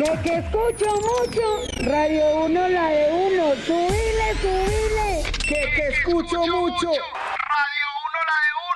Que escucho mucho. Radio 1, la de uno. Subile, subile. Que escucho mucho.